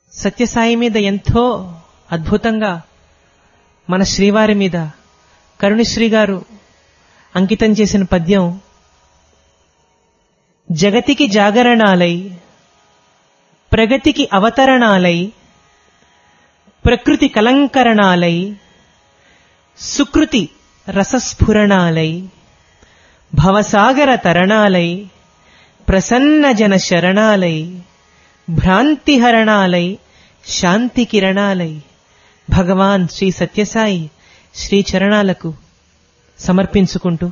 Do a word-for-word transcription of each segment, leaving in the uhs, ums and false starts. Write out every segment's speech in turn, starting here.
సత్యసాయి మీద ఎంతో అద్భుతంగా మన శ్రీవారి మీద కరుణశ్రీ గారు అంకితం చేసిన పద్యం జగతికి జాగరణాలై ప్రగతికి అవతరణాలై ప్రకృతి కలంకరణాలై సుకృతి రసస్ఫురణాలై భవసాగర తరణాలై ప్రసన్న జన శరణాలై భ్రాంతిహరణాలై శాంతి కిరణాలై భగవాన్ శ్రీ సత్యసాయి శ్రీ చరణాలకు సమర్పించుకుంటూ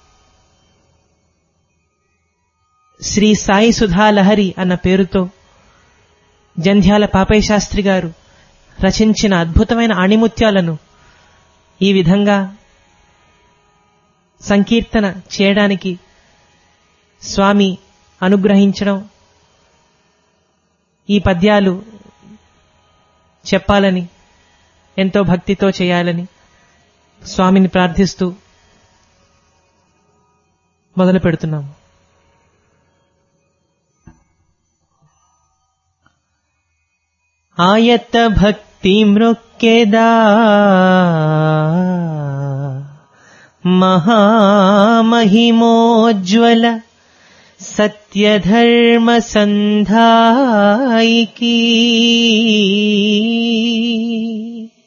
శ్రీ సాయి సుధాలహరి అన్న పేరుతో జంధ్యాల పాపయ్య శాస్త్రి గారు రచించిన అద్భుతమైన ఆణిముత్యాలను ఈ విధంగా సంకీర్తన చేయడానికి స్వామి అనుగ్రహించడం, ఈ పద్యాలు చెప్పాలని ఎంతో భక్తితో చేయాలని స్వామిని ప్రార్థిస్తూ మొదలు పెడుతున్నాము. ఆయత భక్తి మృక్కెదా మహామహిమోజ్వల సత్యధర్మ సంధాయికి